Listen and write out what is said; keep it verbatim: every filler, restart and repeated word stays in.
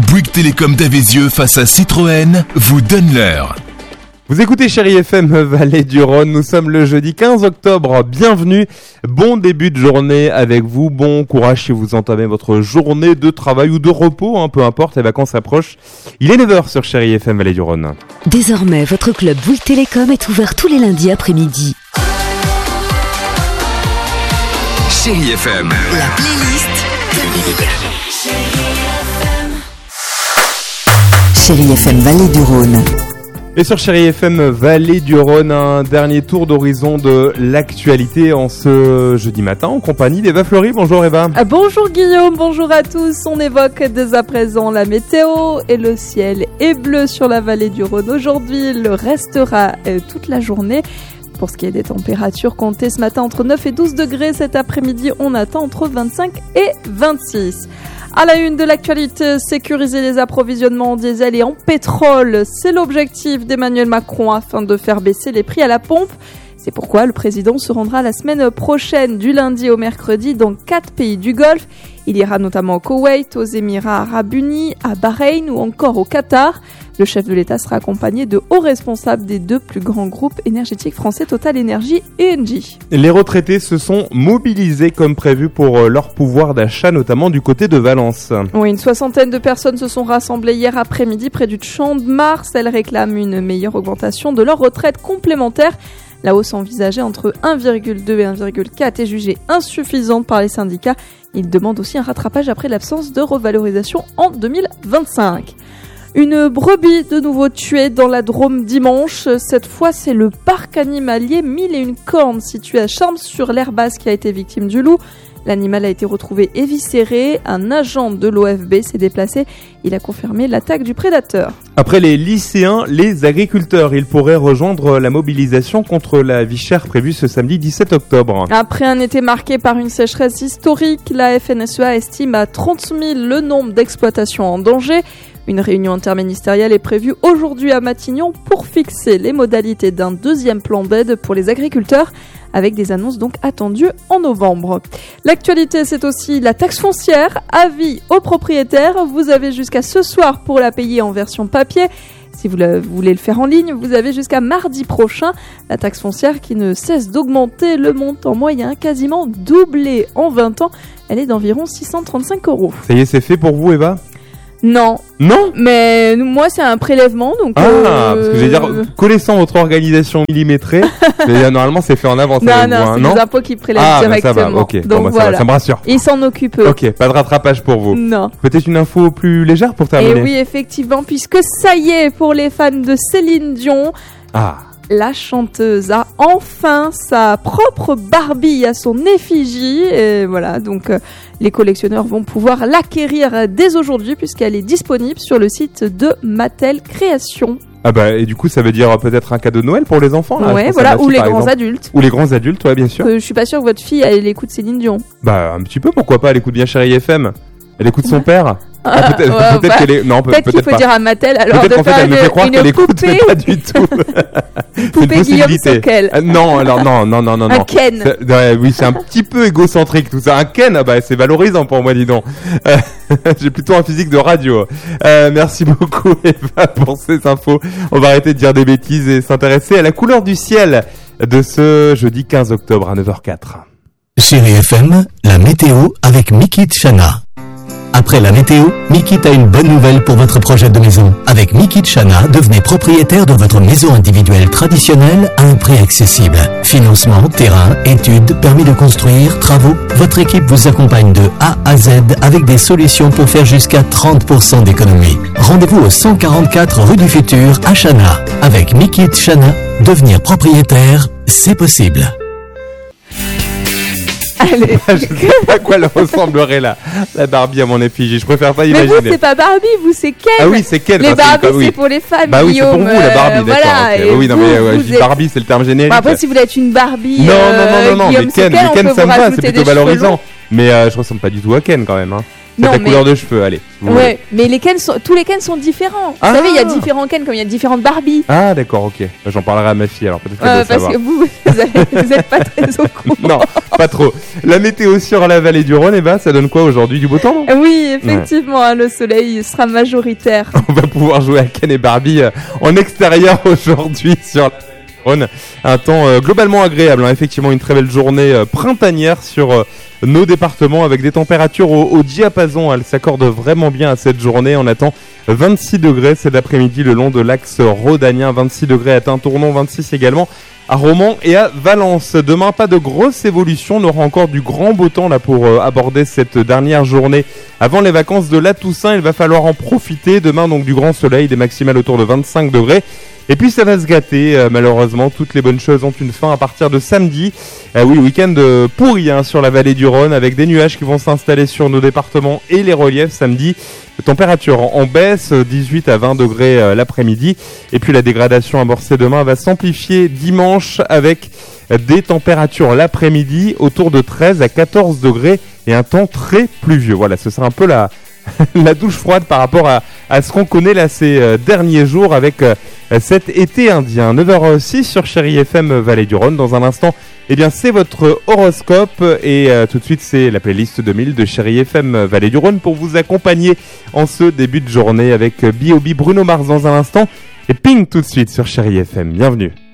Bouygues Télécom d'Avézieux face à Citroën vous donne l'heure. Bouygues Télécom d'Avézieux face à Citroën vous donne l'heure. Vous écoutez Chérie F M Vallée du Rhône, nous sommes le jeudi quinze octobre, bienvenue, bon début de journée avec vous, bon courage si vous entamez votre journée de travail ou de repos, hein, peu importe, les vacances approchent. Il est neuf heures sur Chérie F M Vallée du Rhône. Désormais, votre club Bouygues Télécom est ouvert tous les lundis après-midi. Chérie F M, la playlist de Lille. Chérie F M Vallée du Rhône. Et sur Chérie F M Vallée du Rhône, un dernier tour d'horizon de l'actualité en ce jeudi matin en compagnie d'Eva Fleury. Bonjour Eva. Ah, bonjour Guillaume, bonjour à tous. On évoque dès à présent la météo et le ciel est bleu sur la Vallée du Rhône. Aujourd'hui, il le restera euh, toute la journée. Pour ce qui est des températures, comptez ce matin entre neuf et douze degrés. Cet après-midi, on attend entre vingt-cinq et vingt-six. À la une de l'actualité, sécuriser les approvisionnements en diesel et en pétrole. C'est l'objectif d'Emmanuel Macron afin de faire baisser les prix à la pompe. C'est pourquoi le président se rendra la semaine prochaine, du lundi au mercredi, dans quatre pays du Golfe. Il ira notamment au Koweït, aux Émirats Arabes Unis, à Bahreïn ou encore au Qatar. Le chef de l'État sera accompagné de hauts responsables des deux plus grands groupes énergétiques français, Total Énergie et Engie. Les retraités se sont mobilisés comme prévu pour leur pouvoir d'achat, notamment du côté de Valence. Oui, une soixantaine de personnes se sont rassemblées hier après-midi près du Champ de Mars. Elles réclament une meilleure augmentation de leur retraite complémentaire. La hausse envisagée entre un virgule deux et un virgule quatre est jugée insuffisante par les syndicats. Ils demandent aussi un rattrapage après l'absence de revalorisation en deux mille vingt-cinq. Une brebis de nouveau tuée dans la Drôme dimanche. Cette fois, c'est le parc animalier Mille et une cornes situé à Charmes-sur-l'Herbasse qui a été victime du loup. L'animal a été retrouvé éviscéré. Un agent de l'O F B s'est déplacé. Il a confirmé l'attaque du prédateur. Après les lycéens, les agriculteurs, ils pourraient rejoindre la mobilisation contre la vie chère prévue ce samedi dix-sept octobre. Après un été marqué par une sécheresse historique, la F N S E A estime à trente mille le nombre d'exploitations en danger. Une réunion interministérielle est prévue aujourd'hui à Matignon pour fixer les modalités d'un deuxième plan d'aide pour les agriculteurs, avec des annonces donc attendues en novembre. L'actualité, c'est aussi la taxe foncière. Avis aux propriétaires, vous avez jusqu'à ce soir pour la payer en version papier. Si vous, la, vous voulez le faire en ligne, vous avez jusqu'à mardi prochain. La taxe foncière qui ne cesse d'augmenter, le montant moyen quasiment doublé en vingt ans. Elle est d'environ six cent trente-cinq euros. Ça y est, c'est fait pour vous, Eva ? Non. Non ? Mais moi, c'est un prélèvement, donc... Ah, euh... parce que j'allais dire, connaissant votre organisation millimétrée, dire, normalement, c'est fait en avance. Non, avec non, vous, hein, c'est non les impôts qui prélèvent ah, directement. Ah, ça va, ok. Donc bon, bah, voilà. ça, va, ça me rassure. Ils s'en occupent, eux. Ok, pas de rattrapage pour vous. Non. Peut-être une info plus légère pour terminer. Et oui, effectivement, puisque ça y est, pour les fans de Céline Dion... Ah. La chanteuse a enfin sa propre Barbie à son effigie. Et voilà, donc euh, les collectionneurs vont pouvoir l'acquérir dès aujourd'hui puisqu'elle est disponible sur le site de Mattel Création. Ah bah et du coup ça veut dire peut-être un cadeau de Noël pour les enfants là. Ouais, voilà, ou les grands exemple. adultes. Ou les grands adultes, ouais, bien sûr. Euh, je suis pas sûre que votre fille elle écoute Céline Dion. Bah un petit peu, pourquoi pas, elle écoute bien Chérie F M. Elle écoute son père. Ah, peut-être ouais, peut-être bah, qu'elle est... Non, peut-être, peut-être qu'il faut pas. dire à Mattel alors peut-être de qu'en faire fait, elle une, me fait croire une qu'elle écoute, poupée. mais pas du tout. Une poupée une Guillaume Sockel. Euh, non, alors non, non, non, non. Un non. Ken. C'est, ouais, oui, c'est un petit peu égocentrique tout ça. Un Ken, ah bah c'est valorisant pour moi, dis donc. Euh, j'ai plutôt un physique de radio. Euh, merci beaucoup Eva pour ces infos. On va arrêter de dire des bêtises et s'intéresser à la couleur du ciel de ce jeudi quinze octobre à neuf heures quatre. Chérie F M, la météo avec Mikit Chana. Après la météo, Mikit a une bonne nouvelle pour votre projet de maison. Avec Mikit Chana, devenez propriétaire de votre maison individuelle traditionnelle à un prix accessible. Financement, terrain, études, permis de construire, travaux. Votre équipe vous accompagne de A à Z avec des solutions pour faire jusqu'à trente pour cent d'économie. Rendez-vous au cent quarante-quatre rue du Futur à Chana. Avec Mikit Chana, devenir propriétaire, c'est possible. Allez. Je sais pas à quoi elle ressemblerait là, la Barbie à mon effigie. Je préfère pas imaginer. Mais vous, c'est pas Barbie, vous, c'est Ken. Ah oui, c'est Ken. Les enfin, Barbies, c'est, oui. c'est pour les femmes, bah oui, Guillaume. C'est pour vous, la Barbie, euh, d'accord. Voilà, Okay. Oui, non, vous, mais ouais, vous êtes... Barbie, c'est le terme générique. Bon, après, si vous voulez être une Barbie, non, euh, non, non, non, non, Guillaume mais Ken, Sockel, mais Ken, on peut ça me vous va, c'est rajouter plutôt des cheveux valorisant. longs. Mais euh, je ressemble pas du tout à Ken quand même. Hein. Non, ta mais... couleur de cheveux, allez. Ouais, ouais, mais les Ken sont... tous les Ken sont différents. Ah. Vous savez, il y a différents Ken, comme il y a différentes Barbie. Ah, d'accord, ok. J'en parlerai à ma fille, alors peut-être qu'elle Euh, doit parce savoir. que vous, vous, avez... vous êtes pas très au courant. Non, pas trop. La météo sur la vallée du Rhône, eh ben, ça donne quoi aujourd'hui? Du beau temps, non? Oui, effectivement, hein, le soleil sera majoritaire. On va pouvoir jouer à Ken et Barbie euh, en extérieur aujourd'hui sur la vallée du Rhône. Un temps euh, globalement agréable, hein. Effectivement une très belle journée euh, printanière sur euh, nos départements avec des températures au, au diapason. Elles s'accordent vraiment bien à cette journée. On attend vingt-six degrés cet après-midi le long de l'axe rhodanien, vingt-six degrés à Tintournon, vingt-six également à Romans et à Valence. Demain, pas de grosse évolution. On aura encore du grand beau temps là pour euh, aborder cette dernière journée avant les vacances de la Toussaint. Il va falloir en profiter. Demain, donc du grand soleil, des maximales autour de vingt-cinq degrés. Et puis ça va se gâter, euh, malheureusement, toutes les bonnes choses ont une fin à partir de samedi. Euh, oui, week-end euh, pourri hein, sur la vallée du Rhône avec des nuages qui vont s'installer sur nos départements et les reliefs samedi. Température en, en baisse, dix-huit à vingt degrés euh, l'après-midi. Et puis la dégradation amorcée demain va s'amplifier dimanche avec des températures l'après-midi autour de treize à quatorze degrés et un temps très pluvieux. Voilà, ce sera un peu la... la douche froide par rapport à, à ce qu'on connaît là ces euh, derniers jours avec euh, cet été indien. neuf heures six sur Chérie F M Vallée du Rhône. Dans un instant, eh bien c'est votre horoscope et euh, tout de suite c'est la playlist deux mille de Chérie F M Vallée du Rhône pour vous accompagner en ce début de journée avec B O B Bruno Mars dans un instant et Pink tout de suite sur Chérie F M. Bienvenue.